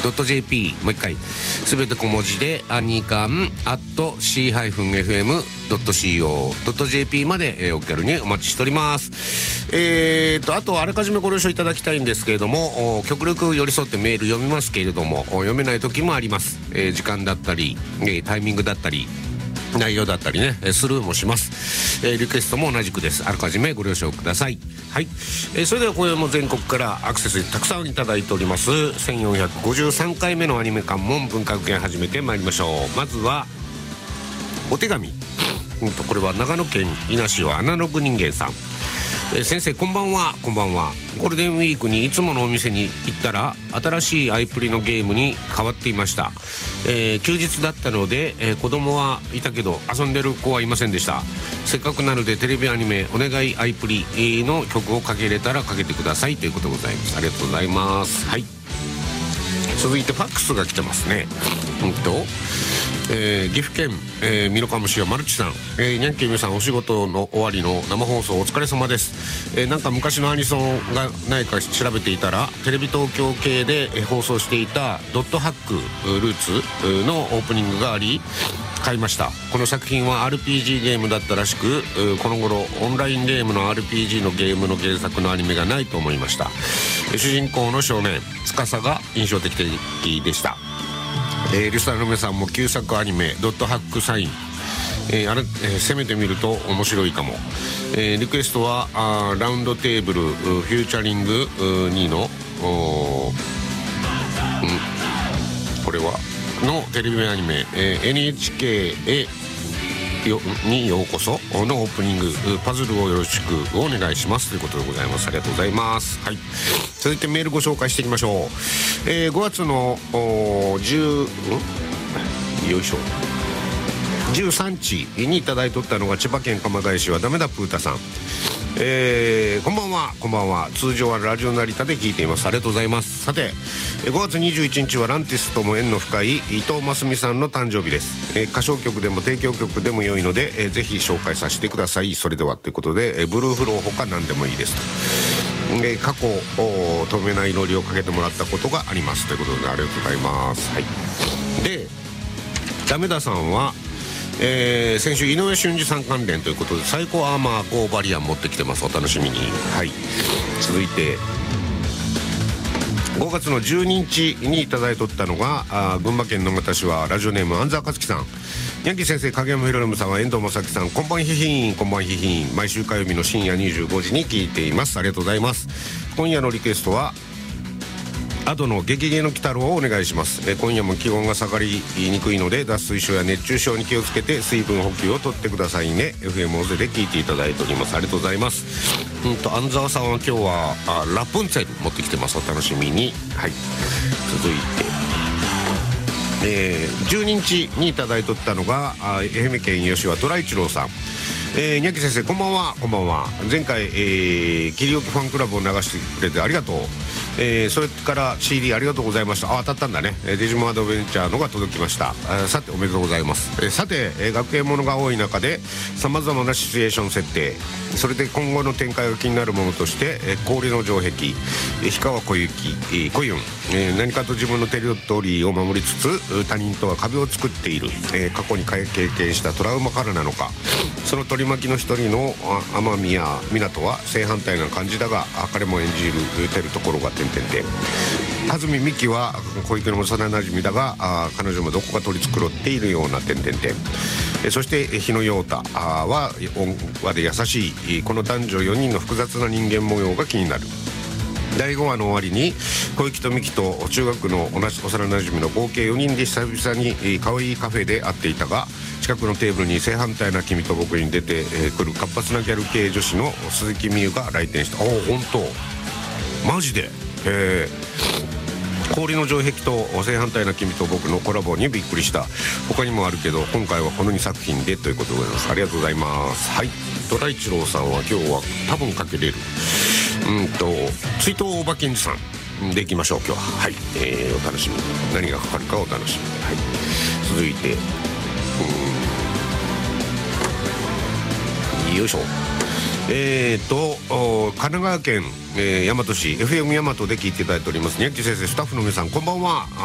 .jp もう一回すべて小文字でアニカン @c-fm.co.jp まで、お気軽にお待ちしております。あとあらかじめご了承いただきたいんですけれども、極力寄り添ってメール読みますけれども、読めない時もあります。時間だったり、タイミングだったり内容だったりね、スルーもします。リクエストも同じくです。あらかじめご了承ください。はい。それでは今夜も全国からアクセスたくさんいただいております1453回目のアニメ関門文化学園始めてまいりましょう。まずはお手紙、これは長野県伊那市はアナログ人間さん。先生こんばんは。こんばんは。ゴールデンウィークにいつものお店に行ったら新しいアイプリのゲームに変わっていました。休日だったので、子供はいたけど遊んでる子はいませんでした。せっかくなのでテレビアニメお願いアイプリの曲をかけれたらかけてくださいということでございます。ありがとうございます。はい。続いてファックスが来てますね。岐阜県、美濃加茂市はマルチさん、ニャンキーミさんお仕事の終わりの生放送お疲れ様です。なんか昔のアニソンがないか調べていたらテレビ東京系で、放送していたドットハックルーツのオープニングがあり買いました。この作品は RPG ゲームだったらしく、この頃オンラインゲームの RPG のゲームの原作のアニメがないと思いました。主人公の少年司が印象的でした。リスナーの皆さんも旧作アニメドットハックサイン、攻めてみると面白いかも。リクエストはラウンドテーブルフューチャリング2のこれはのテレビアニメ、NHK にようこそのオープニングパズルをよろしくお願いしますということでございます。ありがとうございます。はい。続いてメールご紹介していきましょう。5月の13日にいただいとったのが千葉県鎌ヶ谷市はダメだプータさん。こんばんは。こんばんは。通常はラジオ成田で聞いています。ありがとうございます。さて、5月21日はランティスとも縁の深い伊藤真澄さんの誕生日です。歌唱曲でも提供曲でも良いので、ぜひ紹介させてください。それではということで、ブルーフローほか何でもいいですと。過去透明な祈りをかけてもらったことがありますということで、ありがとうございます。はい。で、ダメださんは先週井上俊二さん関連ということで最高アーマー5バリアン持ってきてます。お楽しみに。はい。続いて5月の12日にいただいとったのが群馬県の私はラジオネーム安澤克樹さん。ヤンキー先生、影山博文さんは遠藤正樹さん、こんばんひひん。こんばんひひん。毎週火曜日の深夜25時に聞いています。ありがとうございます。今夜のリクエストはアドの激ゲの鬼太郎をお願いします。今夜も気温が下がりにくいので脱水症や熱中症に気をつけて水分補給をとってくださいね。 FM オゼで聞いていただいております。ありがとうございます。安澤さんは今日はラプンツェル持ってきてます。お楽しみに。はい。続いて、12日にいただいとったのが愛媛県吉和虎一郎さん。ニャッキ先生こんばんは。こんばんは。前回、切り置きファンクラブを流してくれてありがとう。それから CD ありがとうございました。当たったんだね。デジモンアドベンチャーのが届きました。さておめでとうございます。さて、学園ものが多い中でさまざまなシチュエーション設定、それで今後の展開が気になるものとして、氷の城壁、氷川小雪、小雲、何かと自分のテリトリーを守りつつ他人とは壁を作っている、過去に経験したトラウマからなのか、その取り巻きの一人の天宮湊は正反対な感じだが、彼も演じてるところが安住美希は小池の幼なじみだが、彼女もどこか取り繕っているようなそして日野陽太は温和で優しい。この男女4人の複雑な人間模様が気になる。第5話の終わりに小池と美希と中学の同じ幼なじみの合計4人で久々に可愛いカフェで会っていたが、近くのテーブルに正反対な君と僕に出てくる活発なギャル系女子の鈴木美優が来店した。本当マジで。氷の城壁と正反対な君と僕のコラボにびっくりした。他にもあるけど今回はこの2作品でということでございます。ありがとうございます。はい。虎一郎さんは今日は多分かけれる追悼馬健二さんでいきましょう今日は。はい。お楽しみに。何がかかるかお楽しみに。はい。続いてよいしょ。神奈川県、大和市 FM 大和で聞いていただいております。ニャッキー先生、スタッフの皆さんこんばんは。